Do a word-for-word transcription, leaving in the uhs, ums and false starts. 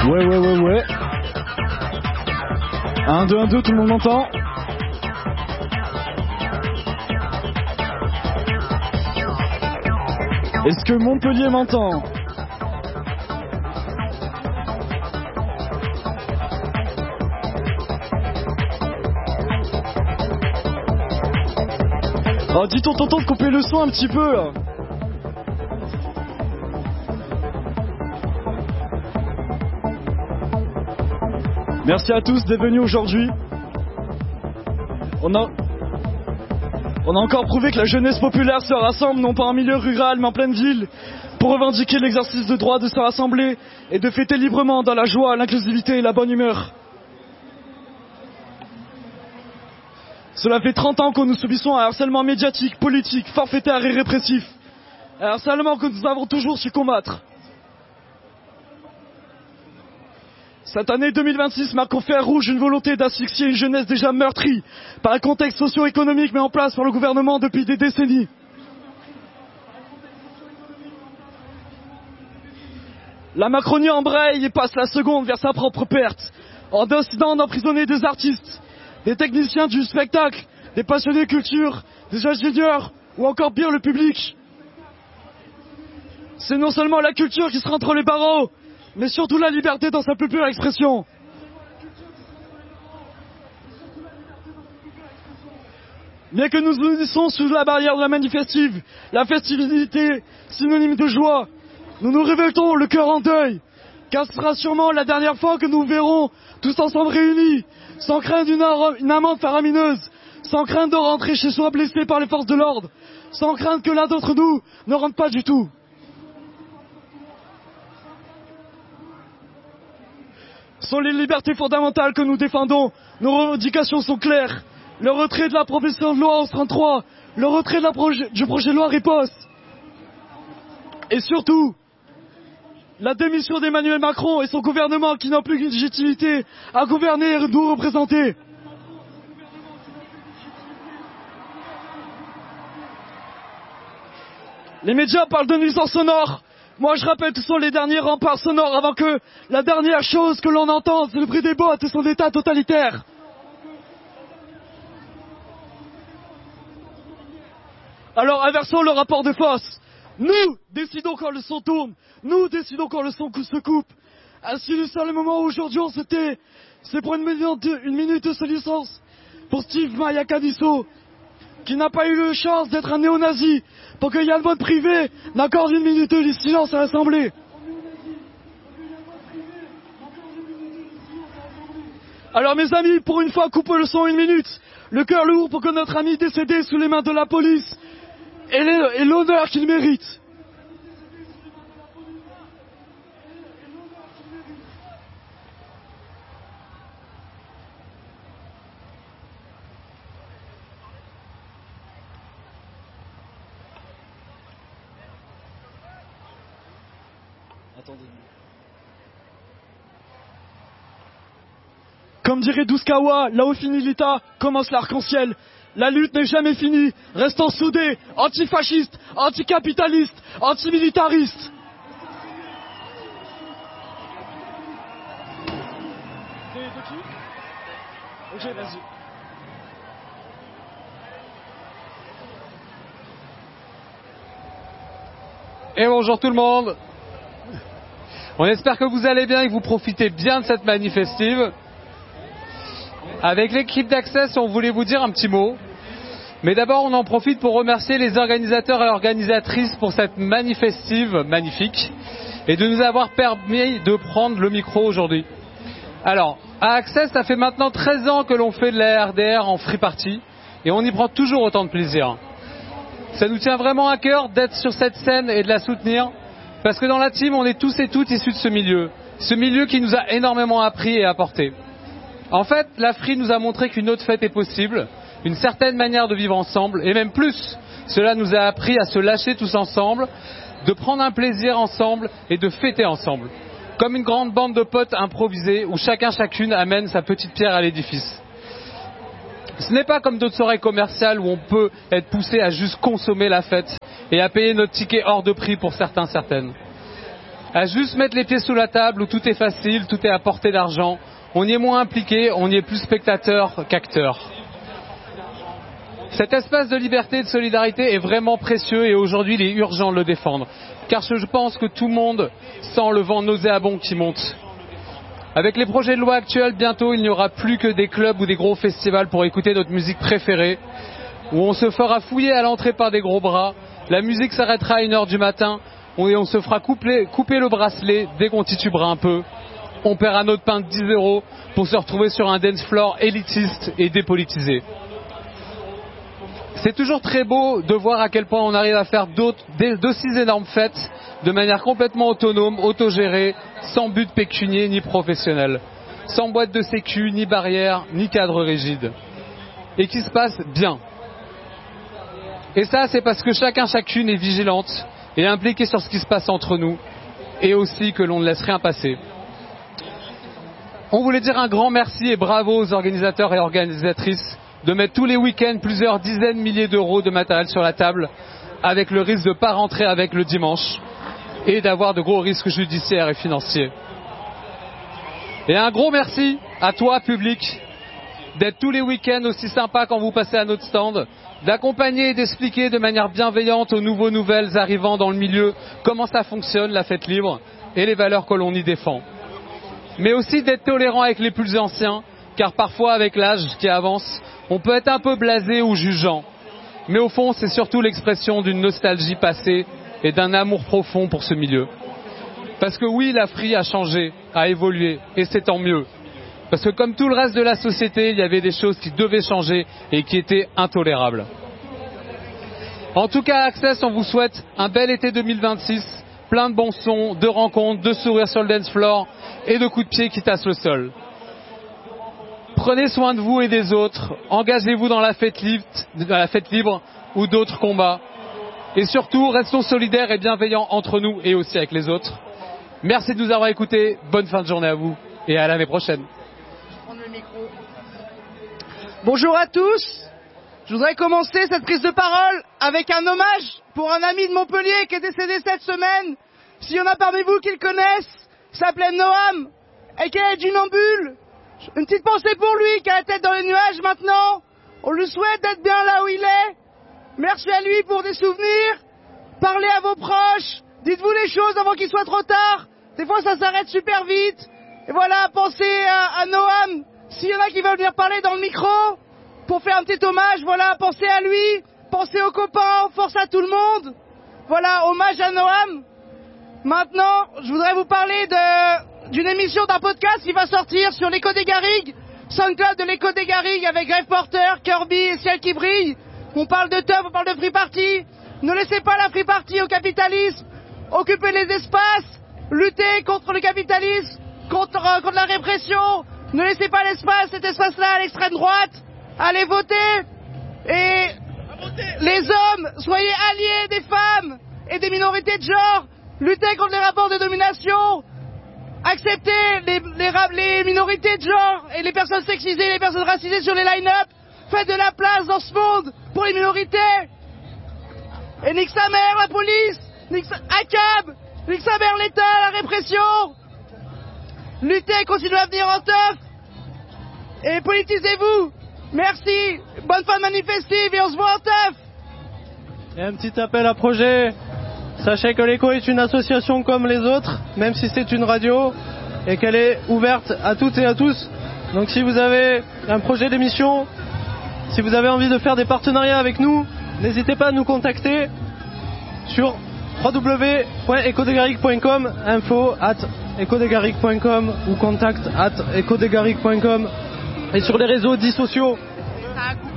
Ouais, ouais, ouais, ouais. un, deux, un, deux, tout le monde m'entend? Est-ce que Montpellier m'entend? Oh, dis ton tonton de couper le son un petit peu là. Merci à tous d'être venus aujourd'hui. On a... On a encore prouvé que la jeunesse populaire se rassemble non pas en milieu rural mais en pleine ville pour revendiquer l'exercice de droit de se rassembler et de fêter librement dans la joie, l'inclusivité et la bonne humeur. Cela fait trente ans que nous subissons un harcèlement médiatique, politique, forfaitaire et répressif. Un harcèlement que nous avons toujours su combattre. Cette année deux mille vingt-six marque au fer rouge une volonté d'asphyxier une jeunesse déjà meurtrie par un contexte socio-économique mis en place par le gouvernement depuis des décennies. La Macronie embraye et passe la seconde vers sa propre perte, en décidant d'emprisonner des artistes, des techniciens du spectacle, des passionnés culture, des ingénieurs ou encore pire le public. C'est non seulement la culture qui sera entre les barreaux, mais surtout la liberté dans sa plus pure expression. Bien que nous nous unissons sous la barrière de la manifestive, la festivité synonyme de joie, nous nous révoltons le cœur en deuil, car ce sera sûrement la dernière fois que nous verrons tous ensemble réunis, sans crainte d'une une amende faramineuse, sans crainte de rentrer chez soi blessé par les forces de l'ordre, sans crainte que l'un d'entre nous ne rentre pas du tout. Ce sont les libertés fondamentales que nous défendons. Nos revendications sont claires. Le retrait de la proposition de loi onze trente-trois, le retrait de la proje- du projet de loi riposte. Et surtout, la démission d'Emmanuel Macron et son gouvernement qui n'ont plus qu'une légitimité à gouverner et nous représenter. Les médias parlent de nuisances sonores. Moi je rappelle que ce sont les derniers remparts sonores avant que la dernière chose que l'on entende, c'est le bruit des bottes et son état totalitaire. Alors inversons le rapport de force. Nous décidons quand le son tourne. Nous décidons quand le son se coupe. Ainsi le seul moment où aujourd'hui on se tait, c'est pour une minute, une minute de licence pour Steve Mayakaniso, qui n'a pas eu la chance d'être un néo-nazi, pour que Yann Von Privé n'accorde une minute de silence à l'Assemblée. Alors mes amis, pour une fois, coupez le son une minute, le cœur lourd pour que notre ami décédé sous les mains de la police ait l'honneur qu'il mérite. Comme dirait Douskawa, là où finit l'État, commence l'arc-en-ciel. La lutte n'est jamais finie. Restons soudés, antifascistes, anticapitalistes, antimilitaristes. De, de qui? Ok, vas-y. Et bonjour tout le monde. On espère que vous allez bien et que vous profitez bien de cette manifestive. Avec l'équipe d'Access, on voulait vous dire un petit mot. Mais d'abord, on en profite pour remercier les organisateurs et organisatrices pour cette manifestive magnifique et de nous avoir permis de prendre le micro aujourd'hui. Alors, à Access, ça fait maintenant treize ans que l'on fait de la R D R en free party et on y prend toujours autant de plaisir. Ça nous tient vraiment à cœur d'être sur cette scène et de la soutenir parce que dans la team, on est tous et toutes issus de ce milieu. Ce milieu qui nous a énormément appris et apporté. En fait, la Free nous a montré qu'une autre fête est possible, une certaine manière de vivre ensemble, et même plus. Cela nous a appris à se lâcher tous ensemble, de prendre un plaisir ensemble et de fêter ensemble. Comme une grande bande de potes improvisés où chacun chacune amène sa petite pierre à l'édifice. Ce n'est pas comme d'autres soirées commerciales où on peut être poussé à juste consommer la fête et à payer notre ticket hors de prix pour certains, certaines. à juste mettre les pieds sous la table où tout est facile, tout est à portée d'argent. On y est moins impliqué, on y est plus spectateur qu'acteur. Cet espace de liberté et de solidarité est vraiment précieux et aujourd'hui il est urgent de le défendre. Car je pense que tout le monde sent le vent nauséabond qui monte. Avec les projets de loi actuels, bientôt il n'y aura plus que des clubs ou des gros festivals pour écouter notre musique préférée, où on se fera fouiller à l'entrée par des gros bras, la musique s'arrêtera à une heure du matin, et on se fera couper, couper le bracelet dès qu'on titubera un peu. On paiera notre pain de dix euros pour se retrouver sur un dance floor élitiste et dépolitisé. C'est toujours très beau de voir à quel point on arrive à faire d'aussi énormes fêtes de manière complètement autonome, autogérée, sans but pécunier ni professionnel, sans boîte de sécu, ni barrière, ni cadre rigide, et qui se passe bien. Et ça, c'est parce que chacun, chacune est vigilante et impliquée sur ce qui se passe entre nous, et aussi que l'on ne laisse rien passer. On voulait dire un grand merci et bravo aux organisateurs et organisatrices de mettre tous les week-ends plusieurs dizaines de milliers d'euros de matériel sur la table, avec le risque de ne pas rentrer avec le dimanche et d'avoir de gros risques judiciaires et financiers. Et un gros merci à toi, public, d'être tous les week-ends aussi sympa quand vous passez à notre stand, d'accompagner et d'expliquer de manière bienveillante aux nouveaux nouvelles arrivant dans le milieu comment ça fonctionne, la fête libre, et les valeurs que l'on y défend. Mais aussi d'être tolérant avec les plus anciens, car parfois avec l'âge qui avance, on peut être un peu blasé ou jugeant. Mais au fond, c'est surtout l'expression d'une nostalgie passée et d'un amour profond pour ce milieu. Parce que oui, la Free a changé, a évolué, et c'est tant mieux. Parce que comme tout le reste de la société, il y avait des choses qui devaient changer et qui étaient intolérables. En tout cas, Access, on vous souhaite un bel été deux mille vingt-six, plein de bons sons, de rencontres, de sourires sur le dance floor et de coups de pied qui tassent le sol. Prenez soin de vous et des autres, engagez-vous dans la fête libre, dans la fête libre ou d'autres combats. Et surtout, restons solidaires et bienveillants entre nous et aussi avec les autres. Merci de nous avoir écoutés, bonne fin de journée à vous et à l'année prochaine. Bonjour à tous, je voudrais commencer cette prise de parole avec un hommage pour un ami de Montpellier qui est décédé cette semaine. S'il y en a parmi vous qui le connaissent, il s'appelait Noam, et qui est Dunambule. Une petite pensée pour lui, qui a la tête dans les nuages maintenant. On lui souhaite d'être bien là où il est. Merci à lui pour des souvenirs. Parlez à vos proches. Dites-vous les choses avant qu'il soit trop tard. Des fois, ça s'arrête super vite. Et voilà, pensez à, à Noam. S'il y en a qui veulent venir parler dans le micro, pour faire un petit hommage, voilà, pensez à lui. Pensez aux copains, force à tout le monde. Voilà, hommage à Noam. Maintenant, je voudrais vous parler de... d'une émission, d'un podcast qui va sortir sur l'Écho des Garrigues, SoundCloud de l'Écho des Garrigues avec Grave Porter, Kirby et Ciel qui brille. On parle de teuf, on parle de free party. Ne laissez pas la free party au capitalisme. Occupez les espaces. Luttez contre le capitalisme, contre, euh, contre la répression. Ne laissez pas l'espace, cet espace-là à l'extrême droite. Allez voter. Et les hommes, soyez alliés des femmes et des minorités de genre. Luttez contre les rapports de domination. Acceptez les, les, les minorités de genre et les personnes sexisées, les personnes racisées sur les line-up. Faites de la place dans ce monde pour les minorités. Et nique sa mère la police, nique sa... A C A B, nique sa mère l'État, la répression. Luttez, continuez à venir en teuf. Et politisez-vous. Merci, bonne fin de manifestive et on se voit en teuf. Et un petit appel à projet. Sachez que l'Écho est une association comme les autres, même si c'est une radio, et qu'elle est ouverte à toutes et à tous. Donc si vous avez un projet d'émission, si vous avez envie de faire des partenariats avec nous, n'hésitez pas à nous contacter sur w w w point écho des garrigues point com, info at écho des garrigues point com ou contact at écho des garrigues point com et sur les réseaux dits sociaux.